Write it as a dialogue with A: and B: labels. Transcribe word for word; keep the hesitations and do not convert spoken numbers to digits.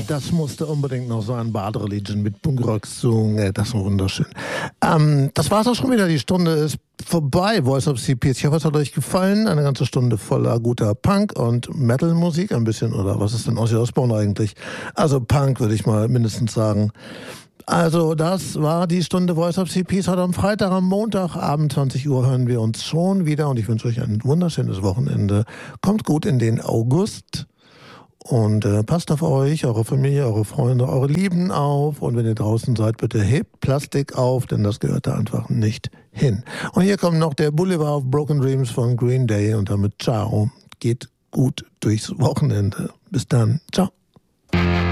A: das musste unbedingt noch sein. Bad Religion mit Punkrock-Song. Das war wunderschön. Ähm, das war's auch schon wieder. Die Stunde ist vorbei. Voice of C Ps. Ich hoffe, es hat euch gefallen. Eine ganze Stunde voller guter Punk- und Metal-Musik. Ein bisschen, oder was ist denn Ozzy Osbourne eigentlich? Also Punk, würde ich mal mindestens sagen. Also das war die Stunde Voice of C Ps. Heute am Freitag, am Montagabend zwanzig Uhr hören wir uns schon wieder. Und ich wünsche euch ein wunderschönes Wochenende. Kommt gut in den August. Und äh, passt auf euch, eure Familie, eure Freunde, eure Lieben auf. Und wenn ihr draußen seid, bitte hebt Plastik auf, denn das gehört da einfach nicht hin. Und hier kommt noch der Boulevard of Broken Dreams von Green Day. Und damit ciao, geht gut durchs Wochenende. Bis dann, ciao.